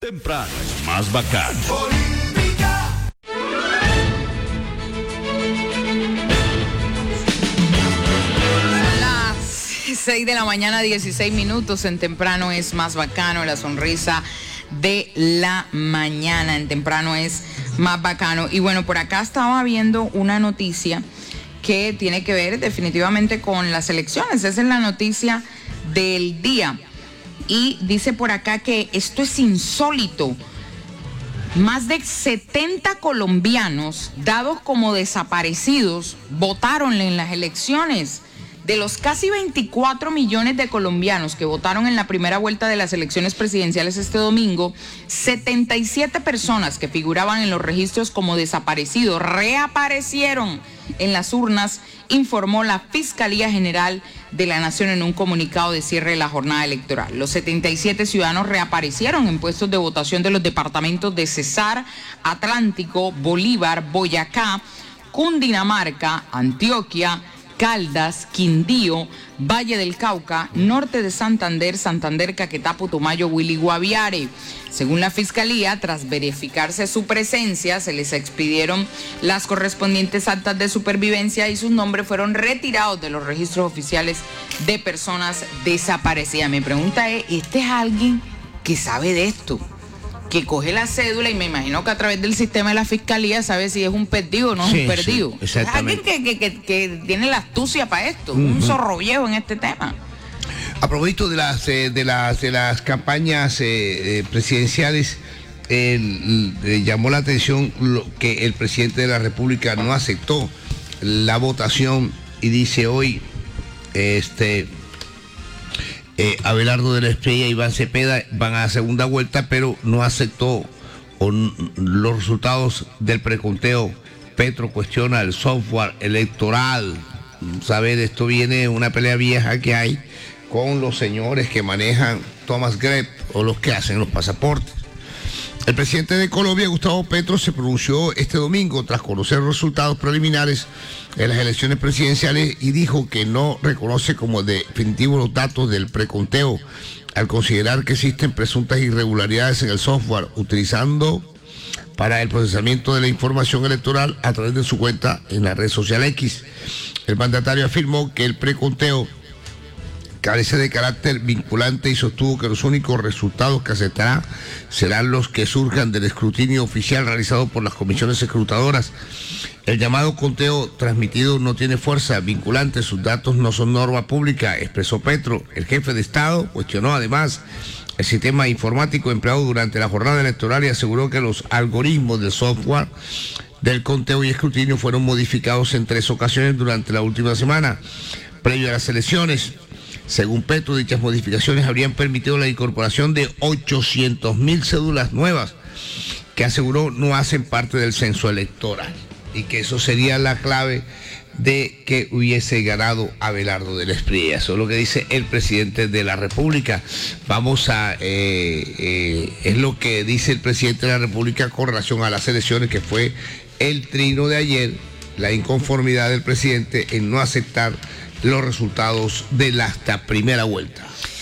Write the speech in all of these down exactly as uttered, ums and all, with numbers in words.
Temprano es más bacano. seis de la mañana, dieciséis minutos. En Temprano es más bacano, la sonrisa de la mañana. En Temprano es más bacano. Y bueno, por acá estaba viendo una noticia que tiene que ver definitivamente con las elecciones. Esa es la noticia del día. Y dice por acá que esto es insólito. Más de setenta colombianos dados como desaparecidos votaron en las elecciones. De los casi veinticuatro millones de colombianos que votaron en la primera vuelta de las elecciones presidenciales este domingo, setenta y siete personas que figuraban en los registros como desaparecidos reaparecieron en las urnas, informó la Fiscalía General de la Nación en un comunicado de cierre de la jornada electoral. Los setenta y siete ciudadanos reaparecieron en puestos de votación de los departamentos de Cesar, Atlántico, Bolívar, Boyacá, Cundinamarca, Antioquia, Caldas, Quindío, Valle del Cauca, norte de Santander, Santander, Caquetá, Putumayo, Huila y Guaviare. Según la Fiscalía, tras verificarse su presencia, se les expidieron las correspondientes actas de supervivencia y sus nombres fueron retirados de los registros oficiales de personas desaparecidas. Mi pregunta es, ¿este es alguien que sabe de esto? Que coge la cédula y me imagino que a través del sistema de la Fiscalía sabe si es un perdido o no es sí, un perdido. Sí, exactamente. Es alguien que, que, que, que tiene la astucia para esto, uh-huh. Un zorro viejo en este tema. A propósito de las, eh, de las, de las campañas eh, eh, presidenciales, eh, eh, llamó la atención lo, que el presidente de la República no aceptó la votación y dice hoy, este... Eh, Abelardo de la Espriella y Iván Cepeda van a la segunda vuelta, pero no aceptó on, los resultados del preconteo. Petro cuestiona el software electoral. Saber, esto viene de una pelea vieja que hay con los señores que manejan Thomas Grep o los que hacen los pasaportes. El presidente de Colombia, Gustavo Petro, se pronunció este domingo tras conocer los resultados preliminares de las elecciones presidenciales y dijo que no reconoce como definitivos los datos del preconteo al considerar que existen presuntas irregularidades en el software utilizando para el procesamiento de la información electoral a través de su cuenta en la red social X. El mandatario afirmó que el preconteo carece de carácter vinculante y sostuvo que los únicos resultados que aceptará serán los que surjan del escrutinio oficial realizado por las comisiones escrutadoras. El llamado conteo transmitido no tiene fuerza vinculante, sus datos no son norma pública, expresó Petro. El jefe de Estado cuestionó además el sistema informático empleado durante la jornada electoral y aseguró que los algoritmos del software del conteo y escrutinio fueron modificados en tres ocasiones durante la última semana, previo a las elecciones. Según Petro, dichas modificaciones habrían permitido la incorporación de ochocientas mil cédulas nuevas que aseguró no hacen parte del censo electoral y que eso sería la clave de que hubiese ganado Abelardo de la Espriella. Eso es lo que dice el presidente de la República. Vamos a... Eh, eh, es lo que dice el presidente de la República con relación a las elecciones, que fue el trino de ayer, la inconformidad del presidente en no aceptar los resultados de la hasta primera vuelta.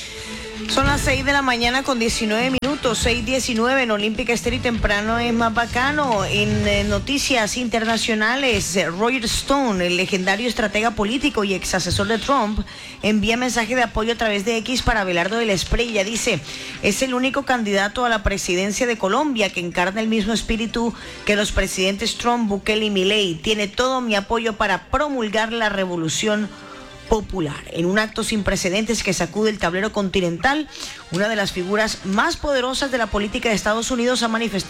Son las seis de la mañana con diecinueve minutos, seis diecinueve en Olímpica Estéreo y Temprano es más bacano. En eh, noticias internacionales, eh, Roger Stone, el legendario estratega político y ex asesor de Trump, envía mensaje de apoyo a través de X para Abelardo de la Espriella. Dice, es el único candidato a la presidencia de Colombia que encarna el mismo espíritu que los presidentes Trump, Bukele y Milei. Tiene todo mi apoyo para promulgar la revolución popular. En un acto sin precedentes que sacude el tablero continental, una de las figuras más poderosas de la política de Estados Unidos ha manifestado